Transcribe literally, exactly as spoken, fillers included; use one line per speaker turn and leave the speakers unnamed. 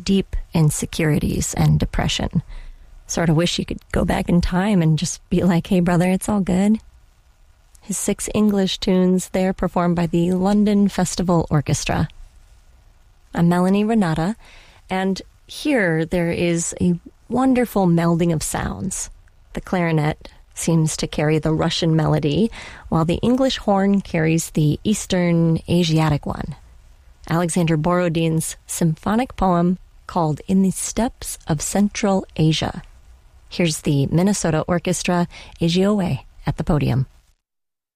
deep insecurities and depression. Sort of wish you could go back in time and just be like, hey, brother, it's all good. His six English tunes, they're performed by the London Festival Orchestra. I'm Melanie Renata, and here there is a wonderful melding of sounds. The clarinet seems to carry the Russian melody, while the English horn carries the Eastern Asiatic one. Alexander Borodin's symphonic poem called In the Steppes of Central Asia. Here's the Minnesota Orchestra, Ajioway, at the podium.